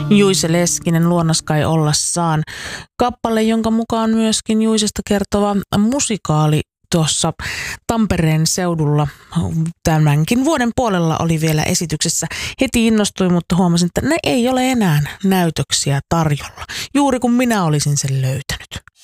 Juise Leskinen, Luonnos kai olla saan. Kappale, jonka mukaan myöskin Juisesta kertova musikaali tuossa Tampereen seudulla tämänkin vuoden puolella oli vielä esityksessä. Heti innostuin, mutta huomasin, että ne ei ole enää näytöksiä tarjolla. Juuri kun minä olisin sen löytänyt.